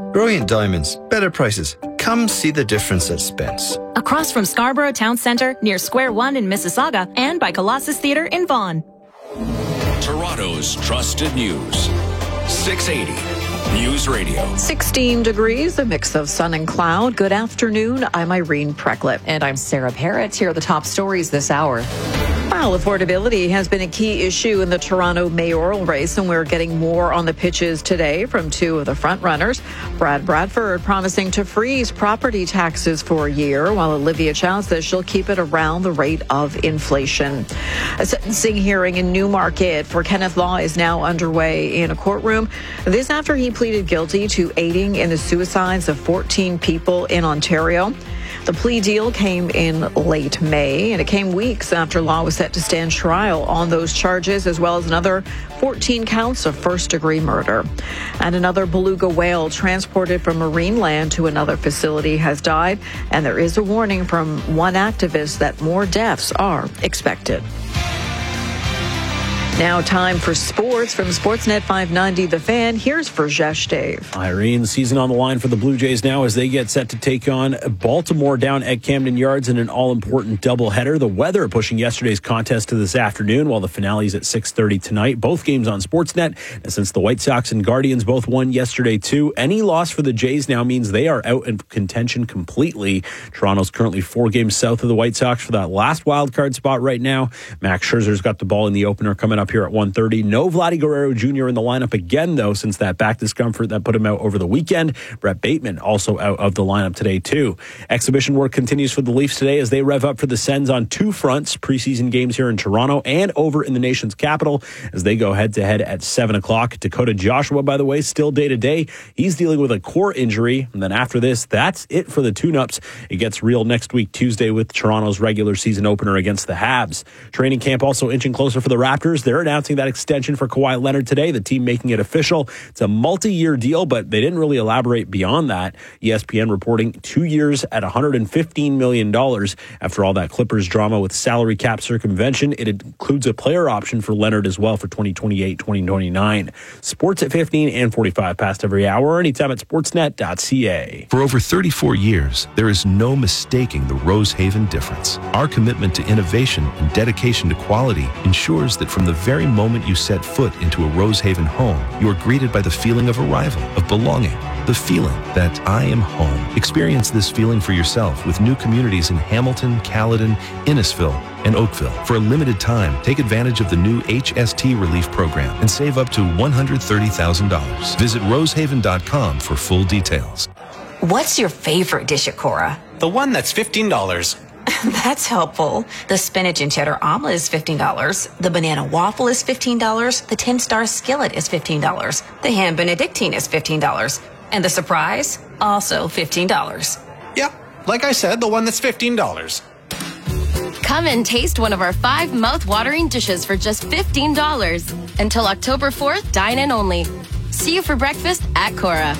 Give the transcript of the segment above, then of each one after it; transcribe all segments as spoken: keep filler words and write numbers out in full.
Brilliant diamonds, better prices. Come see the difference at Spence. Across from Scarborough Town Centre, near Square One in Mississauga, and by Colossus Theatre in Vaughan. Toronto's trusted news. six eighty News Radio. sixteen degrees, a mix of sun and cloud. Good afternoon. I'm Irene Precklett. And I'm Sarah Parrott. Here are the top stories this hour. Well, affordability has been a key issue in the Toronto mayoral race, and we're getting more on the pitches today from two of the frontrunners. Brad Bradford promising to freeze property taxes for a year, while Olivia Chow says she'll keep it around the rate of inflation. A sentencing hearing in Newmarket for Kenneth Law is now underway in a courtroom. This after he pleaded guilty to aiding in the suicides of fourteen people in Ontario. The plea deal came in late May, and it came weeks after Law was set to stand trial on those charges, as well as another fourteen counts of first-degree murder. And another beluga whale transported from marine land to another facility has died, and there is a warning from one activist that more deaths are expected. Now time for sports from Sportsnet five ninety The Fan. Here's Verjesh Dave. Irene, season on the line for the Blue Jays now as they get set to take on Baltimore down at Camden Yards in an all-important doubleheader. The weather pushing yesterday's contest to this afternoon, while the finale is at six thirty tonight. Both games on Sportsnet. And since the White Sox and Guardians both won yesterday too, any loss for the Jays now means they are out of contention completely. Toronto's currently four games south of the White Sox for that last wild card spot right now. Max Scherzer's got the ball in the opener coming up here at one thirty. No Vladdy Guerrero Junior in the lineup again, though, since that back discomfort that put him out over the weekend. Brett Bateman also out of the lineup today, too. Exhibition work continues for the Leafs today as they rev up for the Sens on two fronts. Preseason games here in Toronto and over in the nation's capital as they go head-to-head at seven o'clock. Dakota Joshua, by the way, still day-to-day. He's dealing with a core injury. And then after this, that's it for the tune-ups. It gets real next week, Tuesday, with Toronto's regular season opener against the Habs. Training camp also inching closer for the Raptors. They're announcing that extension for Kawhi Leonard today, the team making it official. It's a multi-year deal, but they didn't really elaborate beyond that. E S P N reporting two years at one hundred fifteen million dollars. After all that Clippers drama with salary cap circumvention, it includes a player option for Leonard as well for twenty twenty-eight twenty twenty-nine. Sports at fifteen and forty-five past every hour, anytime at sportsnet dot c a. For over thirty-four years, there is no mistaking the Rosehaven difference. Our commitment to innovation and dedication to quality ensures that from the very moment you set foot into a Rosehaven home, you are greeted by the feeling of arrival, of belonging, the feeling that I am home. Experience this feeling for yourself with new communities in Hamilton, Caledon, Innisfil, and Oakville. For a limited time, take advantage of the new H S T Relief Program and save up to one hundred thirty thousand dollars. Visit rosehaven dot com for full details. What's your favorite dish at Cora? The one that's fifteen dollars. That's helpful. The spinach and cheddar omelet is fifteen dollars. The banana waffle is fifteen dollars. The ten-star skillet is fifteen dollars. The ham benedictine is fifteen dollars. And the surprise? Also fifteen dollars. Yep, like I said, the one that's fifteen dollars. Come and taste one of our five mouth-watering dishes for just fifteen dollars. Until October fourth, dine in only. See you for breakfast at Cora.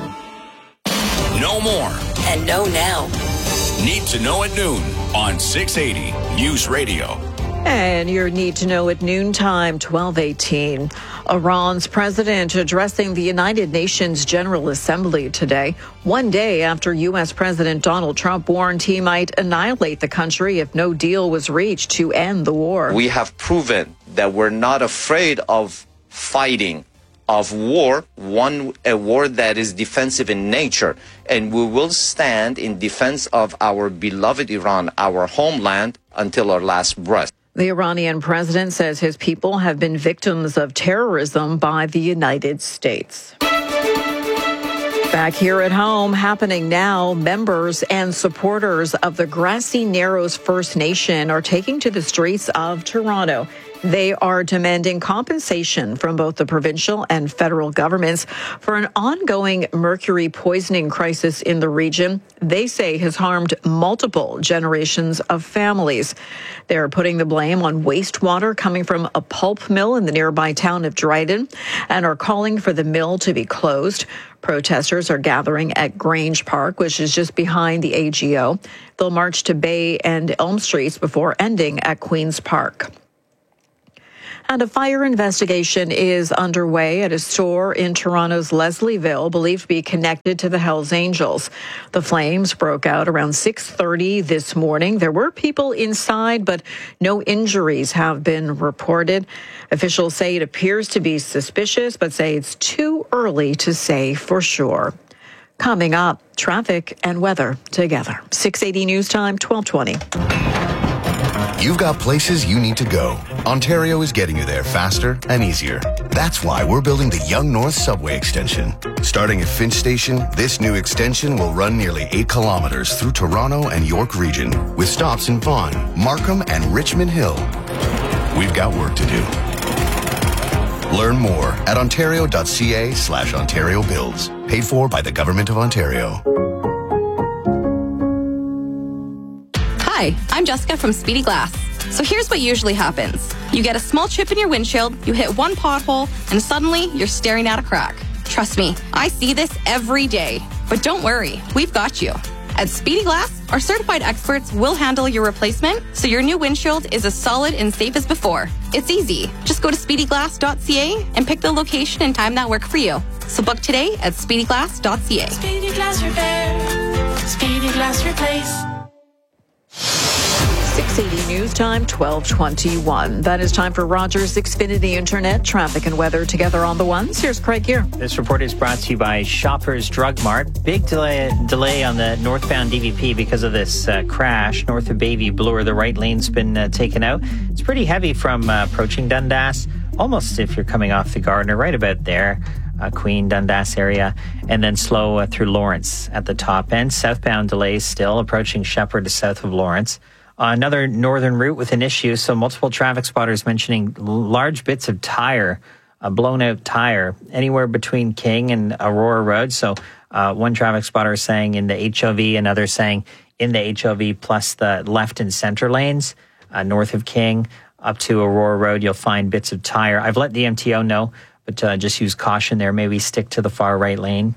No more. And no now. Need to know at noon on six eighty News Radio. And your need to know at noontime, twelve eighteen. Iran's president addressing the United Nations General Assembly today, one day after U S. President Donald Trump warned he might annihilate the country if no deal was reached to end the war. We have proven that we're not afraid of fighting, of war, one a war that is defensive in nature, and we will stand in defense of our beloved Iran, our homeland, until our last breath. The Iranian president says his people have been victims of terrorism by the United States. Back here at home, happening now, members and supporters of the Grassy Narrows First Nation are taking to the streets of Toronto. They are demanding compensation from both the provincial and federal governments for an ongoing mercury poisoning crisis in the region they say has harmed multiple generations of families. They're putting the blame on wastewater coming from a pulp mill in the nearby town of Dryden and are calling for the mill to be closed. Protesters are gathering at Grange Park, which is just behind the A G O. They'll march to Bay and Elm Streets before ending at Queen's Park. And a fire investigation is underway at a store in Toronto's Leslieville, believed to be connected to the Hells Angels. The flames broke out around six thirty this morning. There were people inside, but no injuries have been reported. Officials say it appears to be suspicious, but say it's too early to say for sure. Coming up, traffic and weather together. six eighty News Time, twelve twenty. You've got places you need to go. Ontario is getting you there faster and easier. That's why we're building the Yonge North Subway Extension. Starting at Finch Station, this new extension will run nearly eight kilometers through Toronto and York Region, with stops in Vaughan, Markham, and Richmond Hill. We've got work to do. Learn more at ontario.ca slash Ontario Builds. Paid for by the Government of Ontario. Hi, I'm Jessica from Speedy Glass. So here's what usually happens. You get a small chip in your windshield, you hit one pothole, and suddenly you're staring at a crack. Trust me, I see this every day. But don't worry, we've got you. At Speedy Glass, our certified experts will handle your replacement so your new windshield is as solid and safe as before. It's easy. Just go to speedy glass dot c a and pick the location and time that work for you. So book today at speedy glass dot c a. Speedy Glass Repair. Speedy Glass Replace. six eighty News Time, twelve twenty-one. That is time for Rogers Xfinity Internet, traffic and weather together on the ones. Here's Craig here. This report is brought to you by Shoppers Drug Mart. Big delay, delay on the northbound D V P because of this uh, crash north of Bayview Bloor. The right lane's been uh, taken out. It's pretty heavy from uh, approaching Dundas, almost if you're coming off the Gardner, right about there. Uh, Queen, Dundas area, and then slow uh, through Lawrence at the top end. Southbound delays still approaching Shepherd to south of Lawrence. Uh, another northern route with an issue, so multiple traffic spotters mentioning large bits of tire, a blown out tire, anywhere between King and Aurora Road. So uh, one traffic spotter is saying in the H O V, another saying in the H O V plus the left and center lanes, uh, north of King up to Aurora Road, you'll find bits of tire. I've let the M T O know, but uh, just use caution there. Maybe stick to the far right lane.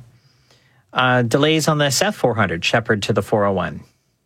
Uh, delays on the South four hundred, Shepherd to the four oh one.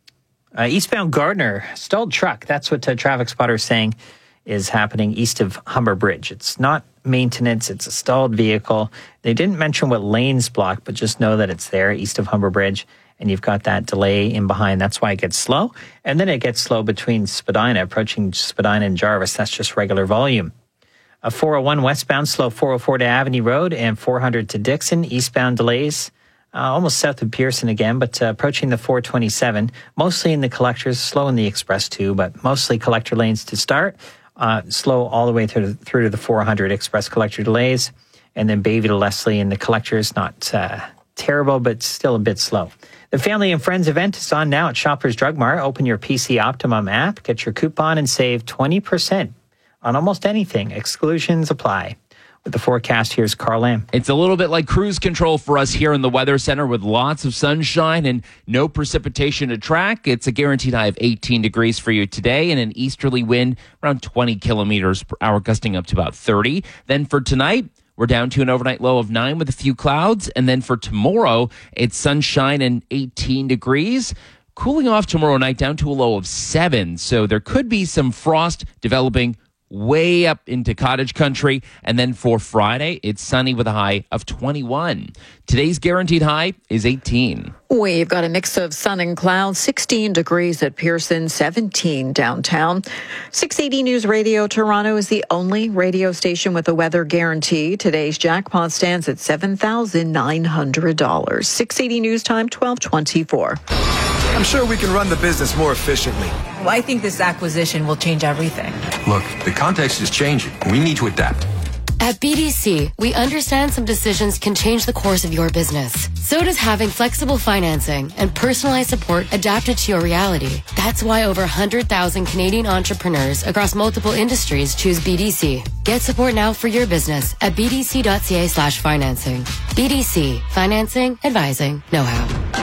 Uh, eastbound Gardner, stalled truck. That's what uh, traffic spotter is saying is happening east of Humber Bridge. It's not maintenance. It's a stalled vehicle. They didn't mention what lane's blocked, but just know that it's there east of Humber Bridge. And you've got that delay in behind. That's why it gets slow. And then it gets slow between Spadina, approaching Spadina and Jarvis. That's just regular volume. A four oh one westbound, slow four oh four to Avenue Road and four hundred to Dixon. Eastbound delays. Uh, almost south of Pearson again, but uh, approaching the four twenty-seven, mostly in the collectors, slow in the express too, but mostly collector lanes to start, uh, slow all the way through, through to the four hundred express collector delays, and then Bayview to Leslie in the collectors, not uh, terrible, but still a bit slow. The Family and Friends event is on now at Shoppers Drug Mart. Open your P C Optimum app, get your coupon, and save twenty percent on almost anything. Exclusions apply. With the forecast, here's Carl Lamb. It's a little bit like cruise control for us here in the Weather Center with lots of sunshine and no precipitation to track. It's a guaranteed high of eighteen degrees for you today and an easterly wind around twenty kilometers per hour, gusting up to about thirty. Then for tonight, we're down to an overnight low of nine with a few clouds. And then for tomorrow, it's sunshine and eighteen degrees. Cooling off tomorrow night down to a low of seven. So there could be some frost developing way up into cottage country. And then for Friday, it's sunny with a high of twenty-one. Today's guaranteed high is eighteen. We've got a mix of sun and clouds, sixteen degrees at Pearson, seventeen downtown. six eighty News Radio Toronto is the only radio station with a weather guarantee. Today's jackpot stands at seven thousand nine hundred dollars. six eighty News Time, twelve twenty-four. I'm sure we can run the business more efficiently. Well, I think this acquisition will change everything. Look, the context is changing. We need to adapt. At B D C, we understand some decisions can change the course of your business. So does having flexible financing and personalized support adapted to your reality. That's why over one hundred thousand Canadian entrepreneurs across multiple industries choose B D C. Get support now for your business at bdc.ca slash financing. B D C. Financing, advising, know-how.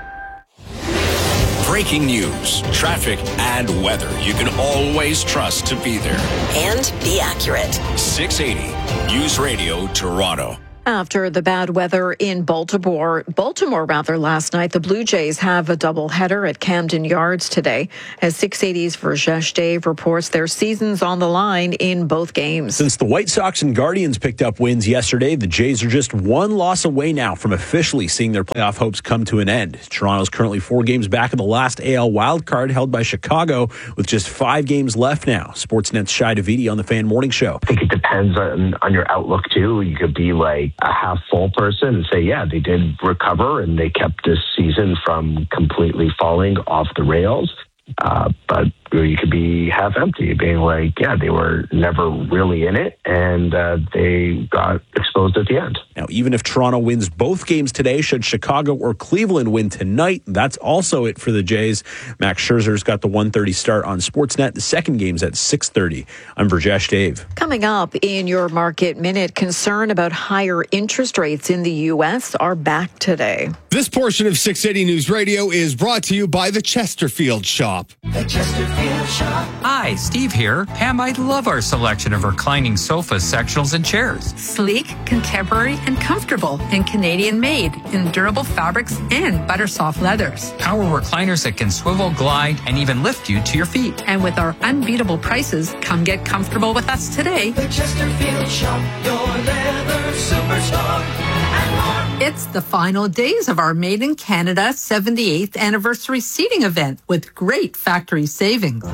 Breaking news, traffic, and weather you can always trust to be there. And be accurate. six eighty News Radio Toronto. After the bad weather in Baltimore, Baltimore rather last night, the Blue Jays have a doubleheader at Camden Yards today. As six eighty's Rajesh Dave reports their season's on the line in both games. Since the White Sox and Guardians picked up wins yesterday, the Jays are just one loss away now from officially seeing their playoff hopes come to an end. Toronto's currently four games back of the last A L wildcard held by Chicago with just five games left now. Sportsnet's Shai Davidi on the Fan Morning Show. I think it depends on, on your outlook too. You could be like a half full person and say, yeah, they did recover and they kept this season from completely falling off the rails. Uh, but you could be half empty, being like, yeah, they were never really in it, and uh, they got exposed at the end. Now, even if Toronto wins both games today, should Chicago or Cleveland win tonight, that's also it for the Jays. Max Scherzer's got the one thirty start on Sportsnet. The second game's at six thirty. I'm Rajesh Dave. Coming up in your Market Minute, concern about higher interest rates in the U S are back today. This portion of six eighty News Radio is brought to you by the Chesterfield Shop. The Chesterfield Shop. Hi, Steve here. Pam, I love our selection of reclining sofas, sectionals, and chairs. Sleek, contemporary, and comfortable, and Canadian-made in durable fabrics and butter soft leathers. Power recliners that can swivel, glide, and even lift you to your feet. And with our unbeatable prices, come get comfortable with us today. The Chesterfield Shop, your leather superstar, and more. It's the final days of our Made in Canada seventy-eighth anniversary seating event with great factory savings.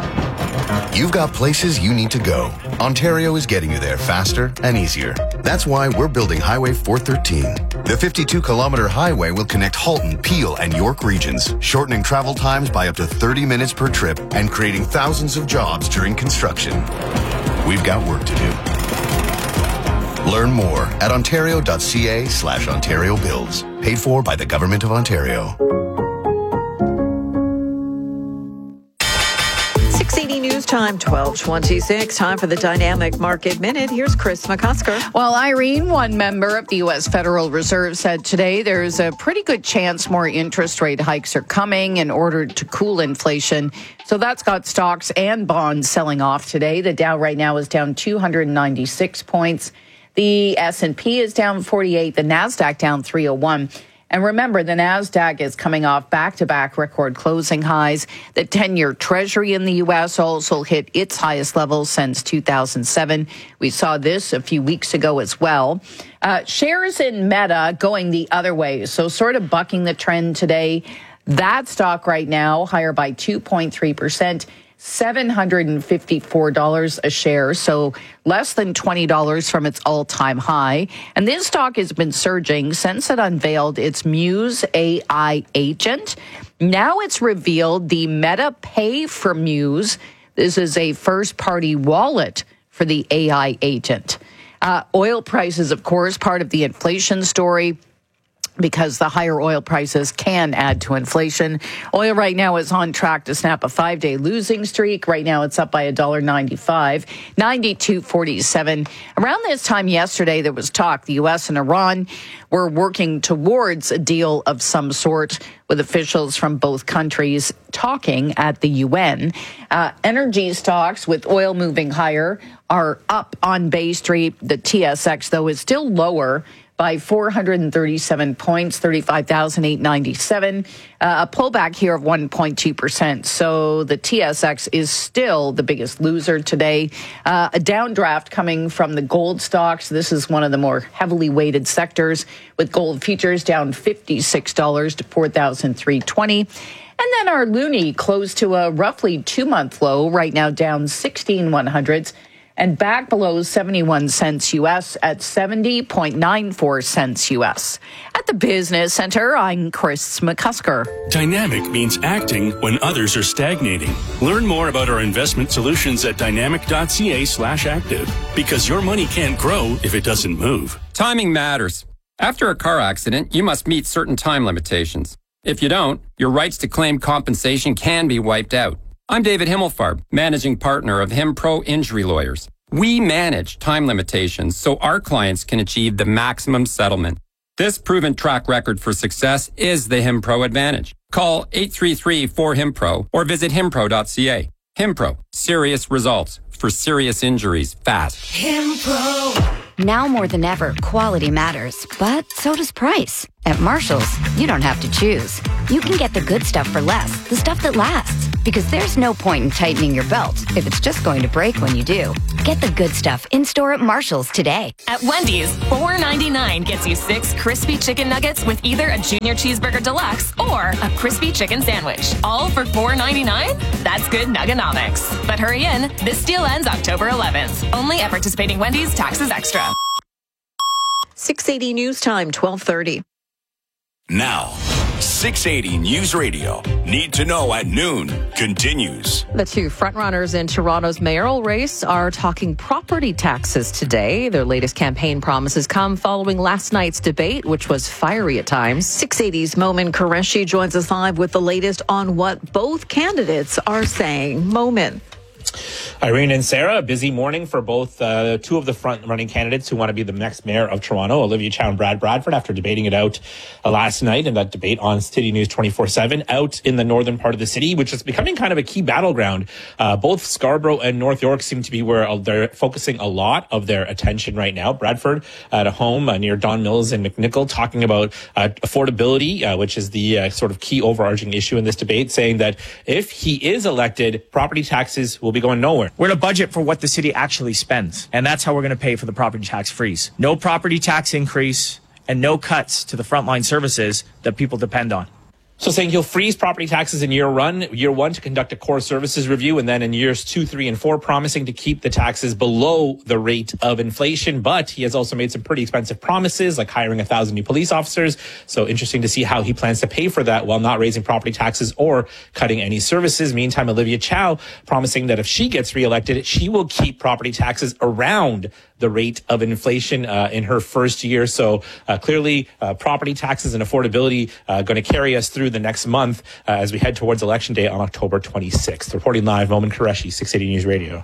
You've got places you need to go. Ontario is getting you there faster and easier. That's why we're building Highway four thirteen. The fifty-two kilometer highway will connect Halton, Peel, and York regions, shortening travel times by up to thirty minutes per trip and creating thousands of jobs during construction. We've got work to do. Learn more at ontario.ca slash Ontario Builds. Paid for by the Government of Ontario. six eighty News Time, twelve twenty-six. Time for the Dynamic Market Minute. Here's Chris McCusker. Well, Irene, one member of the U S Federal Reserve, said today there's a pretty good chance more interest rate hikes are coming in order to cool inflation. So that's got stocks and bonds selling off today. The Dow right now is down two hundred ninety-six points. The S and P is down forty-eight. The NASDAQ down three oh one. And remember, the NASDAQ is coming off back-to-back record closing highs. The ten-year Treasury in the U S also hit its highest levels since two thousand seven. We saw this a few weeks ago as well. Uh, shares in Meta going the other way, so sort of bucking the trend today. That stock right now higher by two point three percent. seven hundred fifty-four dollars a share, so less than twenty dollars from its all-time high. And this stock has been surging since it unveiled its Muse A I agent. Now it's revealed the Meta Pay for Muse. This is a first-party wallet for the A I agent. Uh, oil prices, of course, part of the inflation story, because the higher oil prices can add to inflation. Oil right now is on track to snap a five-day losing streak. Right now it's up by one dollar ninety-five, ninety-two forty-seven. Around this time yesterday, there was talk the U S and Iran were working towards a deal of some sort, with officials from both countries talking at the U N. Uh, energy stocks, with oil moving higher, are up on Bay Street. The T S X, though, is still lower by four hundred thirty-seven points, thirty-five thousand eight hundred ninety-seven. Uh, a pullback here of one point two percent. So the T S X is still the biggest loser today. Uh, a downdraft coming from the gold stocks. This is one of the more heavily weighted sectors, with gold futures down fifty-six dollars to four thousand three hundred twenty dollars. And then our loonie closed to a roughly two-month low, right now down sixteen one hundredths. And back below seventy-one cents U S at seventy point nine four cents U S. At the Business Center, I'm Chris McCusker. Dynamic means acting when others are stagnating. Learn more about our investment solutions at dynamic.ca slash active, because your money can't grow if it doesn't move. Timing matters. After a car accident, you must meet certain time limitations. If you don't, your rights to claim compensation can be wiped out. I'm David Himmelfarb, managing partner of HimPro Injury Lawyers. We manage time limitations so our clients can achieve the maximum settlement. This proven track record for success is the HimPro advantage. Call eight three three, four, H I M P R O or visit himpro dot c a. HimPro, serious results for serious injuries fast. HimPro. Now more than ever, quality matters, but so does price. At Marshall's, you don't have to choose. You can get the good stuff for less, the stuff that lasts. Because there's no point in tightening your belt if it's just going to break when you do. Get the good stuff in-store at Marshall's today. At Wendy's, four ninety-nine gets you six crispy chicken nuggets with either a Junior Cheeseburger Deluxe or a crispy chicken sandwich. All for four ninety-nine? That's good nugganomics. But hurry in, this deal ends October eleventh. Only at participating Wendy's, taxes extra. six eighty News Time, twelve thirty. Now, six eighty News Radio. Need to know at noon continues. The two frontrunners in Toronto's mayoral race are talking property taxes today. Their latest campaign promises come following last night's debate, which was fiery at times. six eighty's Momin Qureshi joins us live with the latest on what both candidates are saying. Momin. Irene and Sarah, a busy morning for both uh, two of the front-running candidates who want to be the next mayor of Toronto, Olivia Chow and Brad Bradford, after debating it out uh, last night in that debate on City News twenty-four seven out in the northern part of the city, which is becoming kind of a key battleground. Uh, both Scarborough and North York seem to be where they're focusing a lot of their attention right now. Bradford at a home uh, near Don Mills and McNichol talking about uh, affordability, uh, which is the uh, sort of key overarching issue in this debate, saying that if he is elected, property taxes will be going nowhere. We're going to budget for what the city actually spends, and that's how we're going to pay for the property tax freeze. No property tax increase and no cuts to the frontline services that people depend on. So saying he'll freeze property taxes in year one, year one to conduct a core services review, and then in years two, three, and four, promising to keep the taxes below the rate of inflation. But he has also made some pretty expensive promises, like hiring a thousand new police officers. So interesting to see how he plans to pay for that while not raising property taxes or cutting any services. Meantime, Olivia Chow promising that if she gets reelected, she will keep property taxes around the rate of inflation uh, in her first year. So uh, clearly, uh, property taxes and affordability uh, going to carry us through the next month uh, as we head towards Election Day on October twenty-sixth. Reporting live, Momin Qureshi, six eighty News Radio.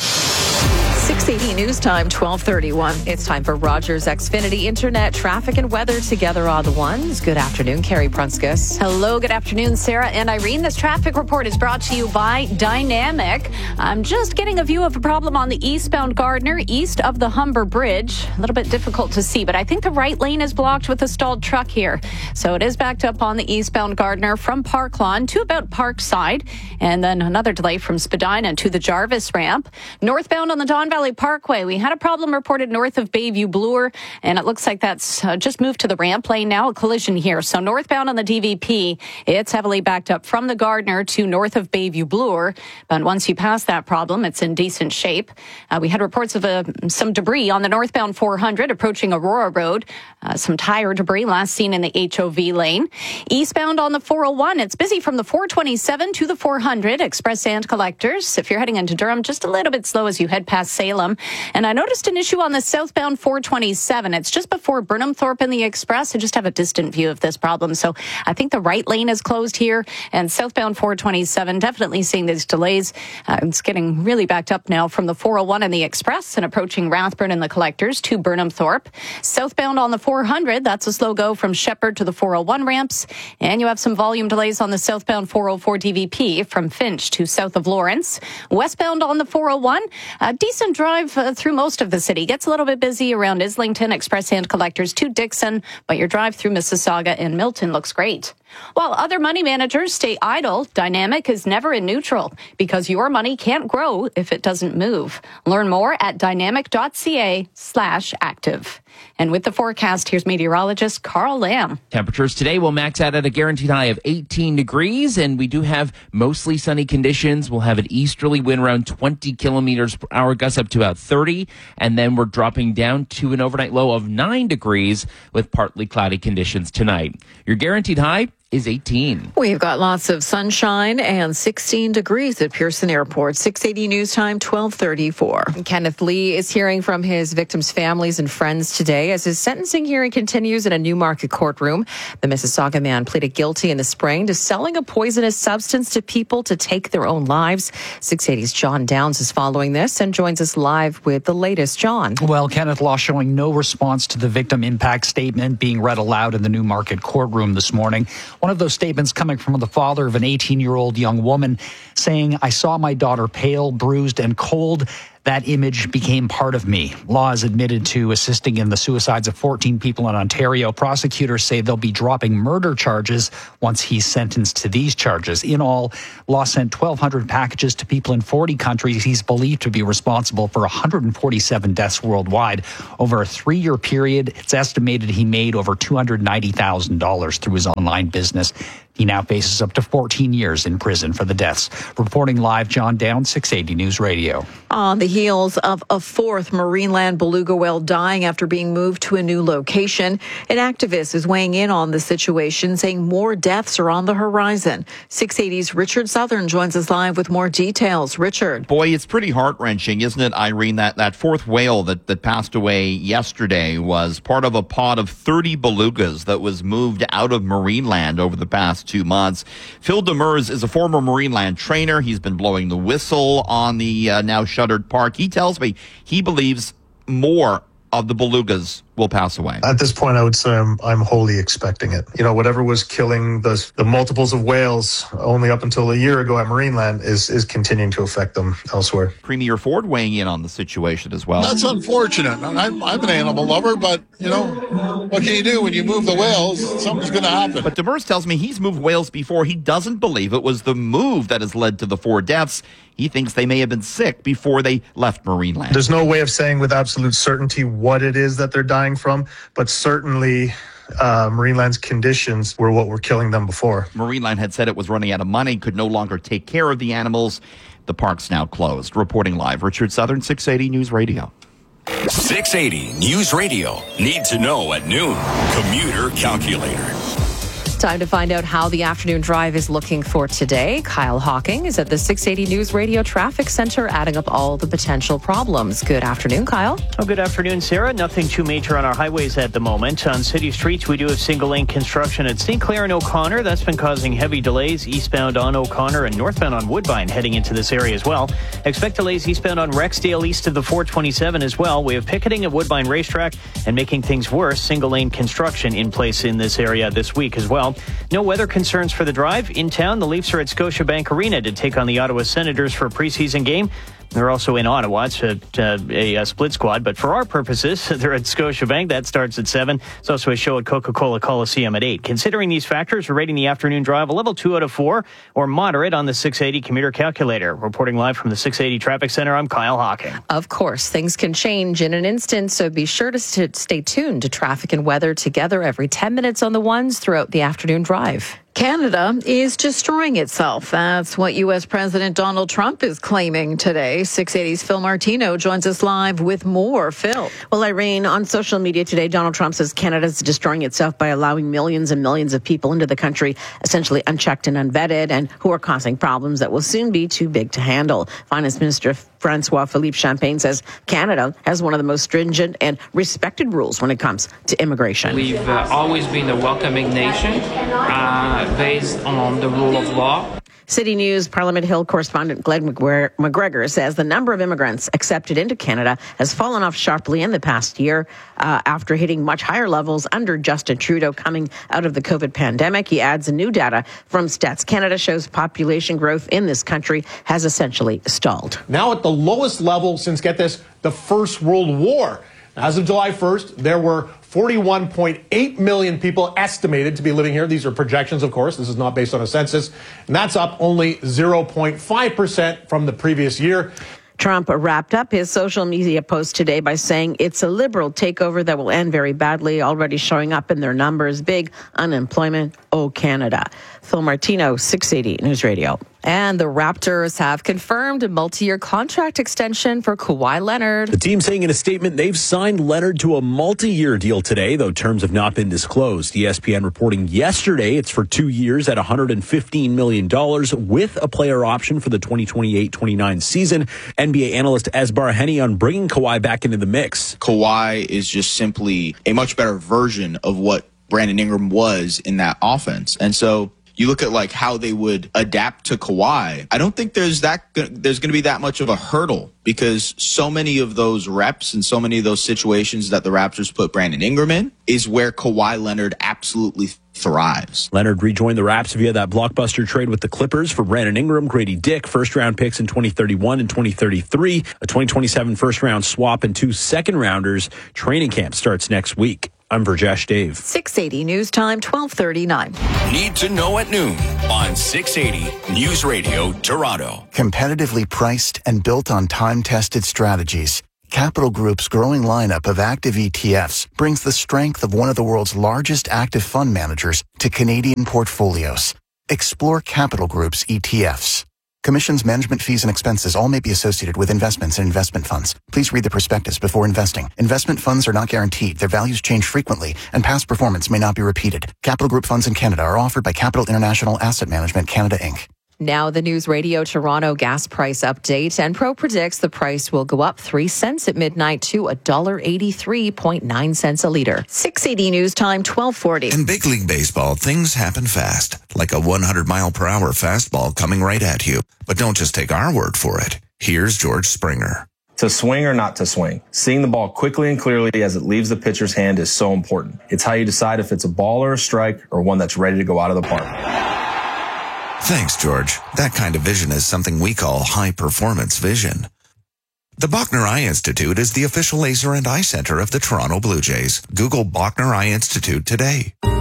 six eighty News Time, twelve thirty-one. It's time for Rogers Xfinity Internet traffic and weather together on the ones. Good afternoon, Carrie Prunskis. Hello, good afternoon, Sarah and Irene. This traffic report is brought to you by Dynamic. I'm just getting a view of a problem on the eastbound Gardiner, east of the Humber Bridge. A little bit difficult to see, but I think the right lane is blocked with a stalled truck here. So it is backed up on the eastbound Gardiner from Park Lawn to about Parkside, and then another delay from Spadina to the Jarvis ramp. Northbound on the Don Valley Parkway, we had a problem reported north of Bayview Bloor, and it looks like that's uh, just moved to the ramp lane now. A collision here. So northbound on the D V P, it's heavily backed up from the Gardiner to north of Bayview Bloor. But once you pass that problem, it's in decent shape. Uh, we had reports of uh, some debris on the northbound four hundred approaching Aurora Road. Uh, some tire debris last seen in the H O V lane. Eastbound on the four oh one, it's busy from the four twenty-seven to the four hundred. Express and collectors. If you're heading into Durham, just a little bit slow as you head past Salem. And I noticed an issue on the southbound four twenty-seven. It's just before Burnhamthorpe in the Express. I just have a distant view of this problem. So I think the right lane is closed here. And southbound four twenty-seven, definitely seeing these delays. Uh, it's getting really backed up now from the four oh one in the Express and approaching Rathburn and the collectors to Burnhamthorpe. Southbound on the four hundred, that's a slow go from Shepherd to the four oh one ramps. And you have some volume delays on the southbound four oh four D V P from Finch to south of Lawrence. Westbound on the four oh one, a decent drive uh, through most of the city. Gets a little bit busy around Islington, Express and collectors to Dixon, but your drive through Mississauga and Milton looks great. While other money managers stay idle, Dynamic is never in neutral because your money can't grow if it doesn't move. Learn more at dynamic.ca slash active. And with the forecast, here's meteorologist Carl Lamb. Temperatures today will max out at a guaranteed high of eighteen degrees, and we do have mostly sunny conditions. We'll have an easterly wind around twenty kilometers per hour, gusts up to about thirty, and then we're dropping down to an overnight low of nine degrees with partly cloudy conditions tonight. Your guaranteed high is eighteen. We've got lots of sunshine and sixteen degrees at Pearson Airport. six eighty News Time, twelve thirty-four. Kenneth Lee is hearing from his victims' families and friends today as his sentencing hearing continues in a Newmarket courtroom. The Mississauga man pleaded guilty in the spring to selling a poisonous substance to people to take their own lives. six eighty's John Downs is following this and joins us live with the latest. John. Well, Kenneth Law showing no response to the victim impact statement being read aloud in the Newmarket courtroom this morning. One of those statements coming from the father of an eighteen-year-old young woman saying, "I saw my daughter pale, bruised, and cold. That image became part of me. Law has admitted to assisting in the suicides of fourteen people in Ontario. Prosecutors say they'll be dropping murder charges once he's sentenced to these charges. In all, Law sent twelve hundred packages to people in forty countries. He's believed to be responsible for one hundred forty-seven deaths worldwide. Over a three-year period, it's estimated he made over two hundred ninety thousand dollars through his online business. He now faces up to fourteen years in prison for the deaths. Reporting live, John Down, six eighty News Radio. On the heels of a fourth Marineland beluga whale dying after being moved to a new location, an activist is weighing in on the situation, saying more deaths are on the horizon. six eighty's Richard Southern joins us live with more details. Richard. Boy, it's pretty heart-wrenching, isn't it, Irene? That, that fourth whale that, that passed away yesterday was part of a pod of thirty belugas that was moved out of Marineland over the past two months. Phil Demers is a former Marineland trainer. He's been blowing the whistle on the uh, now shuttered park. He tells me he believes more of the belugas will pass away. At this point, I would say I'm, I'm wholly expecting it. You know, whatever was killing the, the multiples of whales only up until a year ago at Marineland is, is continuing to affect them elsewhere. Premier Ford weighing in on the situation as well. That's unfortunate. I'm, I'm an animal lover, but, you know, what can you do when you move the whales? Something's going to happen. But Demers tells me he's moved whales before. He doesn't believe it was the move that has led to the four deaths. He thinks they may have been sick before they left Marineland. There's no way of saying with absolute certainty what it is that they're dying from, but certainly uh, Marineland's conditions were what were killing them before. Marineland had said it was running out of money, could no longer take care of the animals. The park's now closed. Reporting live, Richard Southern, six eighty News Radio. six eighty News Radio. Need to know at noon. Commuter Calculator. Time to find out how the afternoon drive is looking for today. Kyle Hawking is at the six eighty News Radio Traffic Center, adding up all the potential problems. Good afternoon, Kyle. Oh, good afternoon, Sarah. Nothing too major on our highways at the moment. On city streets, we do have single-lane construction at Saint Clair and O'Connor. That's been causing heavy delays eastbound on O'Connor and northbound on Woodbine heading into this area as well. Expect delays eastbound on Rexdale east of the four twenty-seven as well. We have picketing at Woodbine Racetrack, and making things worse, single-lane construction in place in this area this week as well. No weather concerns for the drive. In town, the Leafs are at Scotiabank Arena to take on the Ottawa Senators for a preseason game. They're also in Ottawa. It's a, a, a split squad, but for our purposes, they're at Scotiabank. That starts at seven. It's also a show at Coca-Cola Coliseum at eight. Considering these factors, we're rating the afternoon drive a level two out of four or moderate on the six eighty Commuter Calculator. Reporting live from the six eighty Traffic Center, I'm Kyle Hawking. Of course, things can change in an instant, so be sure to stay tuned to traffic and weather together every ten minutes on the ones throughout the afternoon drive. Canada is destroying itself. That's what U S President Donald Trump is claiming today. six eighty's Phil Martino joins us live with more. Phil. Well, Irene, on social media today, Donald Trump says Canada is destroying itself by allowing millions and millions of people into the country, essentially unchecked and unvetted, and who are causing problems that will soon be too big to handle. Finance Minister Francois Philippe Champagne says Canada has one of the most stringent and respected rules when it comes to immigration. We've uh, always been a welcoming nation uh, based on the rule of law. City News Parliament Hill correspondent Glenn McGregor says the number of immigrants accepted into Canada has fallen off sharply in the past year uh, after hitting much higher levels under Justin Trudeau coming out of the COVID pandemic. He adds new data from Stats Canada shows population growth in this country has essentially stalled. Now at the lowest level since, get this, the First World War. As of July first, there were forty-one point eight million people estimated to be living here. These are projections, of course. This is not based on a census. And that's up only zero point five percent from the previous year. Trump wrapped up his social media post today by saying it's a liberal takeover that will end very badly, already showing up in their numbers. Big unemployment. Oh, Canada. Phil Martino, six eighty News Radio. And the Raptors have confirmed a multi-year contract extension for Kawhi Leonard. The team saying in a statement they've signed Leonard to a multi-year deal today, though terms have not been disclosed. E S P N reporting yesterday it's for two years at one hundred fifteen million dollars with a player option for the twenty twenty-eight twenty-nine season. N B A analyst Esbar Henny on bringing Kawhi back into the mix. Kawhi is just simply a much better version of what Brandon Ingram was in that offense. And so you look at like how they would adapt to Kawhi, I don't think there's that there's going to be that much of a hurdle because so many of those reps and so many of those situations that the Raptors put Brandon Ingram in is where Kawhi Leonard absolutely thrives. Leonard rejoined the Raps via that blockbuster trade with the Clippers for Brandon Ingram, Grady Dick, first-round picks in twenty thirty-one and twenty thirty-three, a twenty twenty-seven first-round swap, and two second-rounders. Training camp starts next week. I'm Burjesh Dave. six eighty News Time, twelve thirty-nine. Need to know at noon on six eighty News Radio Toronto. Competitively priced and built on time-tested strategies, Capital Group's growing lineup of active E T Fs brings the strength of one of the world's largest active fund managers to Canadian portfolios. Explore Capital Group's E T Fs. Commissions, management fees, and expenses all may be associated with investments in investment funds. Please read the prospectus before investing. Investment funds are not guaranteed. Their values change frequently, and past performance may not be repeated. Capital Group funds in Canada are offered by Capital International Asset Management Canada, Incorporated. Now the News Radio Toronto gas price update. Enpro predicts the price will go up three cents at midnight to one dollar eighty-three point nine cents a litre. six eighty News Time, twelve forty. In big league baseball, things happen fast, like a one hundred mile per hour fastball coming right at you. But don't just take our word for it. Here's George Springer. To swing or not to swing, seeing the ball quickly and clearly as it leaves the pitcher's hand is so important. It's how you decide if it's a ball or a strike or one that's ready to go out of the park. Thanks, George. That kind of vision is something we call high-performance vision. The Bachner Eye Institute is the official laser and eye center of the Toronto Blue Jays. Google Bachner Eye Institute today.